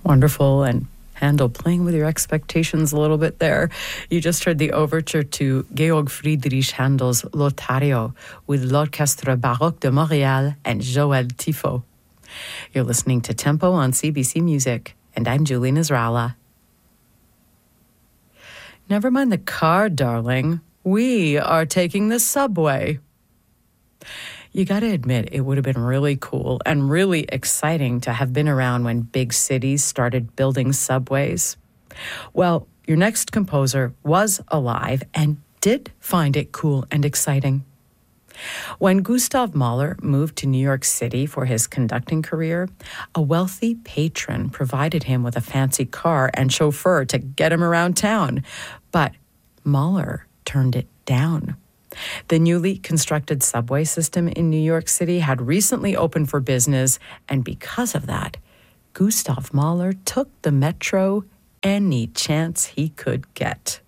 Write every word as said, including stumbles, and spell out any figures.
Wonderful. And Handel playing with your expectations a little bit there. You just heard the overture to Georg Friedrich Handel's Lothario with l'Orchestre Baroque de Montréal and Joël Tifo. You're listening to Tempo on C B C Music, and I'm Julie Nasrallah. Never mind the car, darling. We are taking the subway. You got to admit, it would have been really cool and really exciting to have been around when big cities started building subways. Well, your next composer was alive and did find it cool and exciting. When Gustav Mahler moved to New York City for his conducting career, a wealthy patron provided him with a fancy car and chauffeur to get him around town. But Mahler turned it down. The newly constructed subway system in New York City had recently opened for business, and because of that, Gustav Mahler took the metro any chance he could get.